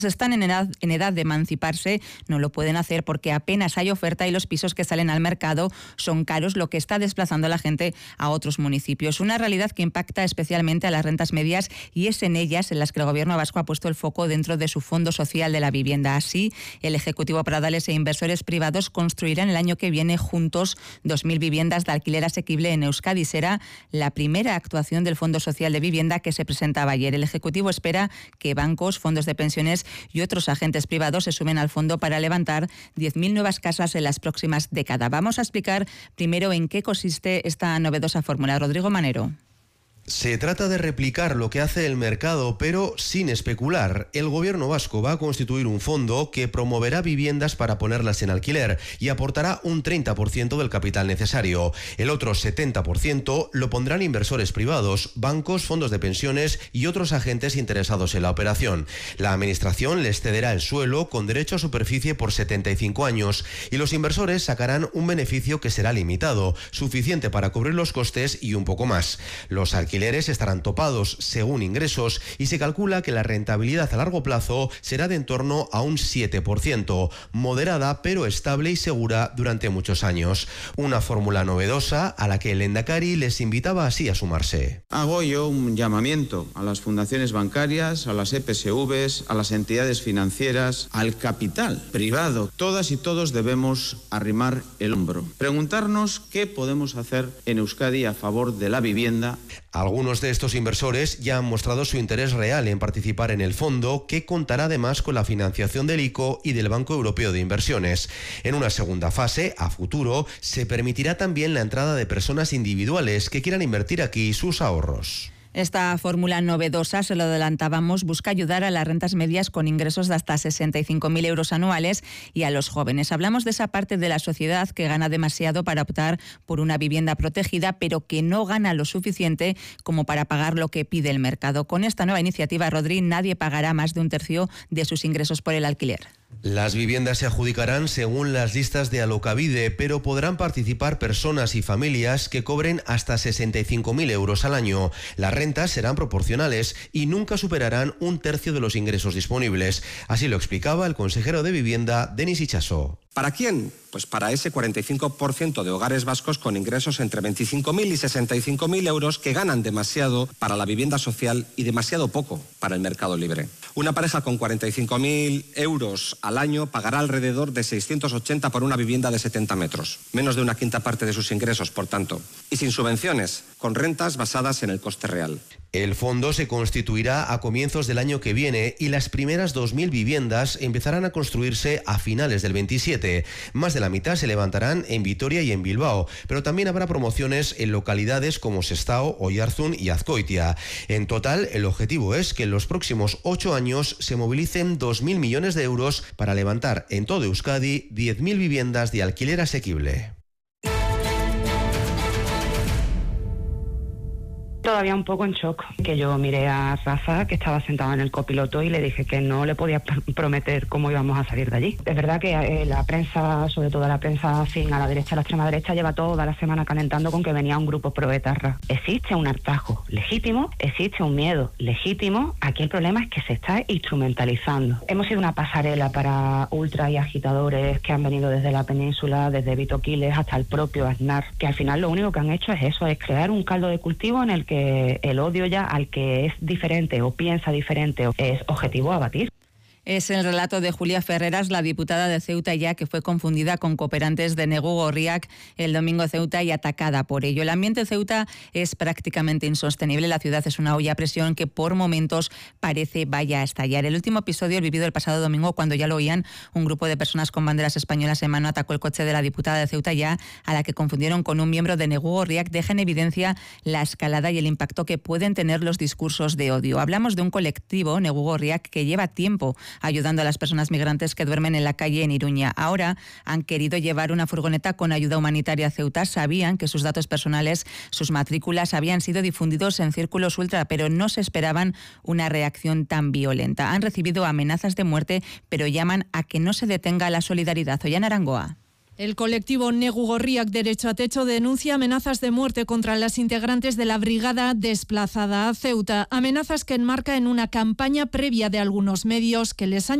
están en edad de emanciparse, no lo pueden hacer porque apenas hay oferta y los pisos que salen al mercado son caros, lo que está desplazando a la gente a otros municipios. Una realidad que impacta especialmente a las rentas medias y es en ellas en las que el Gobierno vasco ha puesto el foco dentro de su Fondo Social de la Vivienda. Así, el Ejecutivo Pradales e inversores privados construirán el año que viene juntos 2.000 viviendas de alquiler asequible en Euskadi. Será la primera actuación del Fondo Social de Vivienda que se presentaba ayer. El Ejecutivo espera que bancos, fondos de pensiones y otros agentes privados se sumen al fondo para levantar 10.000 nuevas casas en las próximas décadas. Vamos a explicar primero en qué consiste esta novedosa fórmula. Rodrigo Manero. Se trata de replicar lo que hace el mercado, pero sin especular. El Gobierno vasco va a constituir un fondo que promoverá viviendas para ponerlas en alquiler y aportará un 30% del capital necesario. El otro 70% lo pondrán inversores privados, bancos, fondos de pensiones y otros agentes interesados en la operación. La Administración les cederá el suelo con derecho a superficie por 75 años y los inversores sacarán un beneficio que será limitado, suficiente para cubrir los costes y un poco más. Los alquileres estarán topados según ingresos y se calcula que la rentabilidad a largo plazo será de en torno a un 7%, moderada pero estable y segura durante muchos años. Una fórmula novedosa a la que el Lehendakari les invitaba así a sumarse. Hago yo un llamamiento a las fundaciones bancarias, a las EPSVs, a las entidades financieras, al capital privado. Todas y todos debemos arrimar el hombro. Preguntarnos qué podemos hacer en Euskadi a favor de la vivienda. Algunos de estos inversores ya han mostrado su interés real en participar en el fondo, que contará además con la financiación del ICO y del Banco Europeo de Inversiones. En una segunda fase, a futuro, se permitirá también la entrada de personas individuales que quieran invertir aquí sus ahorros. Esta fórmula novedosa, se lo adelantábamos, busca ayudar a las rentas medias con ingresos de hasta 65.000 euros anuales y a los jóvenes. Hablamos de esa parte de la sociedad que gana demasiado para optar por una vivienda protegida, pero que no gana lo suficiente como para pagar lo que pide el mercado. Con esta nueva iniciativa, Rodri, nadie pagará más de un tercio de sus ingresos por el alquiler. Las viviendas se adjudicarán según las listas de Alokabide, pero podrán participar personas y familias que cobren hasta 65.000 euros al año. Las rentas serán proporcionales y nunca superarán un tercio de los ingresos disponibles. Así lo explicaba el consejero de Vivienda, Denis Itxaso. ¿Para quién? Pues para ese 45% de hogares vascos con ingresos entre 25.000 y 65.000 euros que ganan demasiado para la vivienda social y demasiado poco para el mercado libre. Una pareja con 45.000 euros al año pagará alrededor de 680 por una vivienda de 70 metros, menos de una quinta parte de sus ingresos, por tanto, y sin subvenciones, con rentas basadas en el coste real. El fondo se constituirá a comienzos del año que viene y las primeras 2.000 viviendas empezarán a construirse a finales del 27. Más de la mitad se levantarán en Vitoria y en Bilbao, pero también habrá promociones en localidades como Sestao, Oiartzun y Azkoitia. En total, el objetivo es que en los próximos 8 años se movilicen 2.000 millones de euros para levantar en todo Euskadi 10.000 viviendas de alquiler asequible. Todavía un poco en shock, que yo miré a Rafa, que estaba sentado en el copiloto, y le dije que no le podía prometer cómo íbamos a salir de allí. Es verdad que la prensa, sobre todo la prensa afín a la derecha, a la extrema derecha, lleva toda la semana calentando con que venía un grupo proetarra. Existe un hartazgo legítimo, existe un miedo legítimo. Aquí el problema es que se está instrumentalizando. Hemos sido una pasarela para ultras y agitadores que han venido desde la península, desde Vito Quiles hasta el propio Aznar, que al final lo único que han hecho es eso, es crear un caldo de cultivo en el que el odio ya al que es diferente o piensa diferente es objetivo a abatir. Es el relato de Julia Ferreras, la diputada de Ceuta ya, que fue confundida con cooperantes de Negu Gorriak el domingo en Ceuta y atacada por ello. El ambiente en Ceuta es prácticamente insostenible. La ciudad es una olla a presión que por momentos parece vaya a estallar. El último episodio, el vivido el pasado domingo, cuando ya lo oían, un grupo de personas con banderas españolas en mano atacó el coche de la diputada de Ceuta ya, a la que confundieron con un miembro de Negu Gorriak, deja en evidencia la escalada y el impacto que pueden tener los discursos de odio. Hablamos de un colectivo, Negu Gorriak, que lleva tiempo ayudando a las personas migrantes que duermen en la calle en Iruña. Ahora han querido llevar una furgoneta con ayuda humanitaria a Ceuta. Sabían que sus datos personales, sus matrículas, habían sido difundidos en círculos ultra, pero no se esperaban una reacción tan violenta. Han recibido amenazas de muerte, pero llaman a que no se detenga la solidaridad. Ollana Arangoa. El colectivo Negu Gorriak Derecho a Techo denuncia amenazas de muerte contra las integrantes de la brigada desplazada a Ceuta. Amenazas que enmarca en una campaña previa de algunos medios que les han